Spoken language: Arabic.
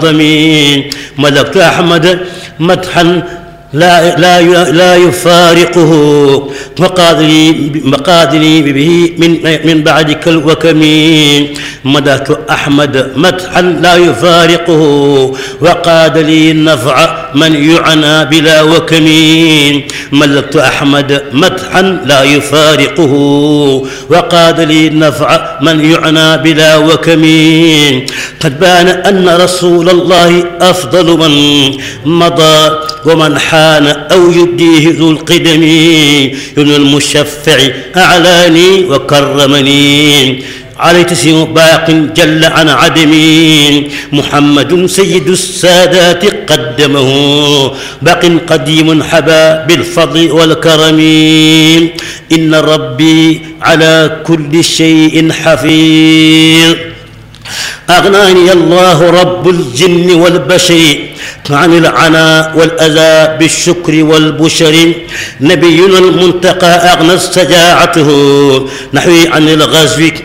ملكت أحمد مدحا لا يفارقه مقادني به من بعدك الوكم. مدحت أحمد مدحا لا يفارقه وقاد لي النفع من يعنى بلا وكم. ملكت أحمد مدحا لا يفارقه وقاد لي النفع من يعنى بلا وكم. قد بان أن رسول الله أفضل من مضى ومن حان أو يبديه ذو القدم. ابن المشفع أعلاني وكرمني عليه تسيم باق جل عن عدمي. محمد سيد السادات قدمه باق قديم حبا بالفضل والكرم. إن ربي على كل شيء حفيظ. أغناني الله رب الجن والبشر عن العناء والأذى بالشكر والبشر. نبينا المنتقى أغنى استجاعته نحوي عن الغزو